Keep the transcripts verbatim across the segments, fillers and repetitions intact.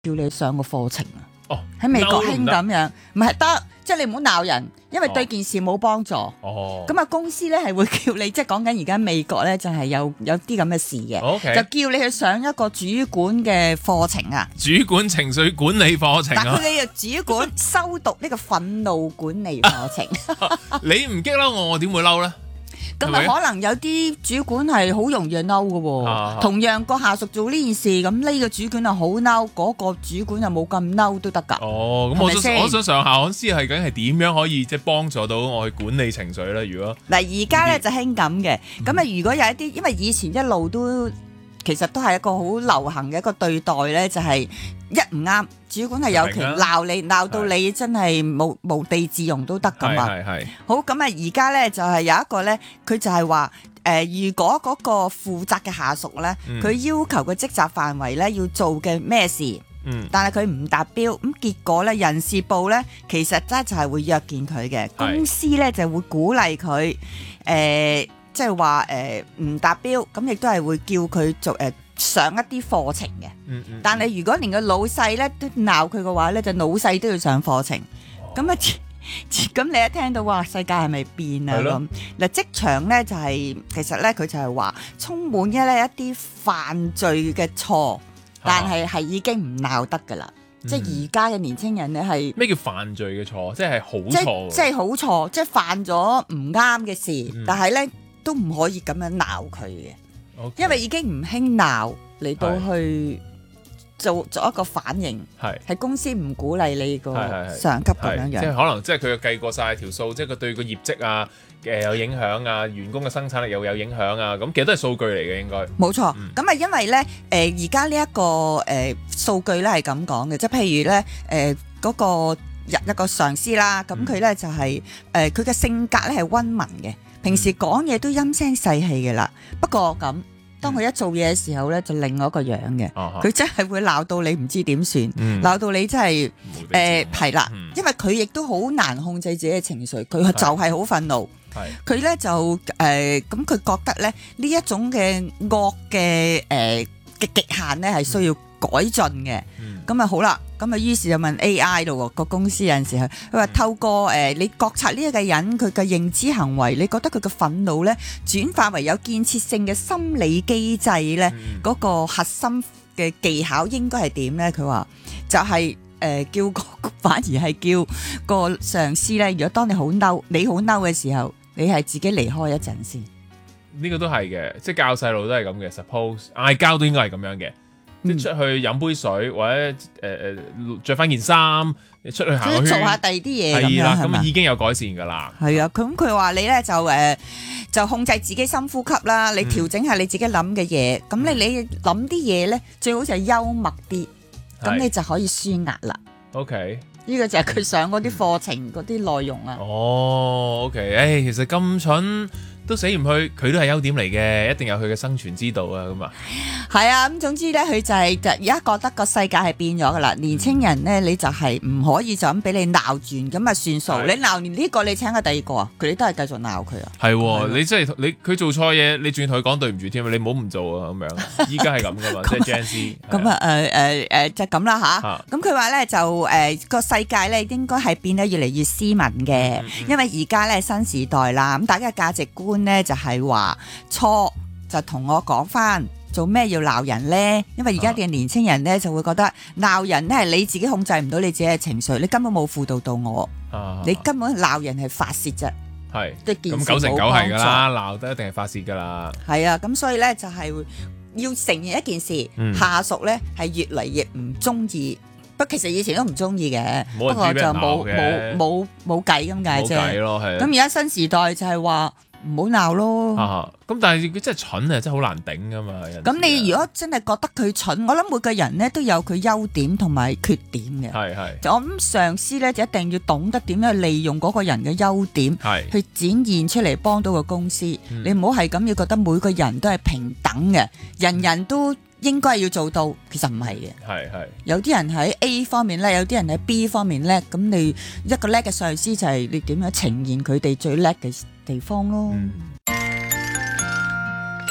叫你上個課程啊。 哦， 喺美國興嬲都唔得咁樣，唔係得，即係你唔好鬧人，因為對件事冇幫助。 哦， 咁啊，公司咧係會叫你，即係講緊而家美國咧就係有有啲咁嘅事嘅， OK 就叫你去上一個主管嘅課程啊。 主管情緒管理課程啊但佢，哋就主管修讀呢個憤怒管理課程。 你唔激嬲我，我點會嬲咧？ 咁啊， 係咪可能有啲主管係好容易嬲嘅喎。 啊同樣個下屬做呢件事，咁呢個主管啊好嬲，嗰、個主管啊冇咁嬲都得㗎。 哦，咁我想係咪先我想上下我知係究竟係點樣可以即係幫助到我去管理情緒咧？如果嗱，而家咧呢就興咁嘅，咁啊如果有一啲，因為以前一路都其實都係一個好流行嘅一個對待咧，就係、一唔啱，主管係有權明啊鬧你，鬧到你真係無無地自容都得噶係嘛。 係係好，咁啊而家咧就係、有一個咧，佢就係話誒，如果嗰個負責嘅下屬咧， 嗯佢、要求個職責範圍咧要做嘅咩事， 嗯但係佢唔達標，咁結果咧人事部咧其實真係就係會約見佢嘅，公司咧就會鼓勵佢誒，即係話誒唔達標，咁亦都係會叫佢做誒、呃上一啲課程嘅。 嗯嗯， 但係如果連個老細咧都鬧佢嘅話咧，就老細都要上課程。咁啊、咁你一聽到哇，世界係咪變啊係咯咁？嗱，職場咧就係、其實咧佢就係話充滿一咧一啲犯罪嘅錯，但係係已經唔鬧得噶啦。 嗯即係而家嘅年青人咧係咩叫犯罪嘅錯？即係好即錯即係好錯，即係犯咗唔啱嘅事， 嗯但係咧都唔可以咁樣鬧佢嘅。 OK 因為已經唔興鬧嚟到去做做一個反應， 係。 係公司唔鼓勵你個係係係上級咁樣係，即係樣。 可能即係佢又計過晒條數，即係佢對個業績啊誒有影響啊，員工嘅生產力又有影響啊，咁其實都係數據嚟嘅應該。 冇錯， 嗯咁啊、因為咧誒而家呢一個誒數據咧係咁講嘅，即係譬如咧誒嗰個一一個上司啦，咁佢咧就係誒佢嘅性格咧係温文嘅，平時講嘢都陰聲細氣嘅啦。不過咁，當佢一做嘢嘅時候咧，就另外一個樣嘅， 啊哈佢真係會鬧到你唔知點算， 嗯鬧到你真係。 誒誒係啦， 嗯因為佢亦都好難控制自己嘅情緒，佢就係好憤怒， 係佢咧就誒咁佢覺得咧呢一種嘅惡嘅誒嘅極限咧係需要改進嘅， 嗯咁啊好啦，咁啊於是就問 A I 咯喎，個公司有陣時係佢話透過誒、呃你覺察呢一個人佢嘅認知行為，你覺得佢嘅憤怒咧轉化為有建設性嘅心理機制咧。 嗯嗰個核心嘅技巧應該係點咧？佢話就係、呃、叫個反而係叫個上司咧。如果當你好嬲，你好嬲嘅時候，你係自己離開一陣先。 呢個都係嘅，即係教細路都係咁嘅。Suppose 嗌交都應該係咁樣嘅，即係出去飲杯水或者誒誒著翻件衫，你出去行個做下圈， 第二啲嘢咁係啦， 樣係嘛？ 咁已經有改善㗎啦。 係啊，咁佢話你咧就誒、呃就控制自己深呼吸啦，你調整下你自己諗嘅嘢。咁、 嗯你你諗啲嘢咧，最好就係幽默啲，咁係你就可以舒壓啦。 OK， 呢、個就係佢上嗰啲課程嗰啲內容啊。 哦，OK，誒，其實咁蠢都死唔去，佢都係優點嚟嘅，一定有佢嘅生存之道啊，咁啊， 係啊，咁總之咧，佢就係就而家覺得個世界係變咗噶啦。年青人咧，你就係唔可以就咁俾你鬧轉，咁啊算數。 係你鬧完呢個，你請個第二個啊，佢哋都係繼續鬧佢啊。 係喎， 係咯你真係你佢做錯嘢，你仲要同佢講對唔住添，你唔好唔做啊，咁樣，依家係咁噶嘛，即係 Gen Z， 咁啊誒誒誒，就咁啦吓。 啊咁佢話咧就誒個、世界咧應該係變得越嚟越斯文嘅， 嗯嗯因為而家咧新時代啦，咁大家嘅價值觀咧就係話錯就同我講翻。做咩要鬧人呢？因為而家嘅年青人咧就會覺得鬧人咧係你自己控制唔到你自己嘅情緒，你根本冇輔導到我， 啊你根本鬧人係發泄啫， 係對件事咁九成九冇幫助係㗎啦，鬧得一定係發泄㗎啦， 係啊，咁所以咧就係會要承認一件事， 嗯下屬咧係越嚟越唔中意。不過其實以前都唔中意嘅， 冇人不過就知俾人冇鬧嘅冇冇冇計咁解冇計啫。 咯，係咁而家新時代就係話唔好鬧咯。 啊，咁但係佢真係蠢啊，真係好難頂噶嘛。 咁你如果真係覺得佢蠢，我諗每個人咧都有佢優點同埋缺點嘅。 係係我諗上司咧就一定要懂得點樣利用嗰個人嘅優點係去展現出嚟，幫到個公司。 嗯你唔好係咁要覺得每個人都係平等嘅，人人都應該要做到，其實唔係嘅。 係係有啲人喺 A 方面叻，有啲人喺 B 方面叻，咁你一個叻嘅上司就係你點樣呈現佢哋最叻嘅地方咯。 嗯。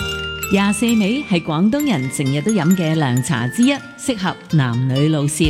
廿四味係廣東人成日都飲嘅涼茶之一，適合男女老少。